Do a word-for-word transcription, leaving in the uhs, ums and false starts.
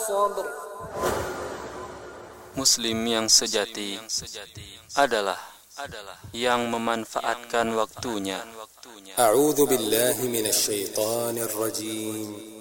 الصبر. Muslim yang sejati adalah yang memanfaatkan waktunya. A'udzu billahi minasy syaithanir rajim.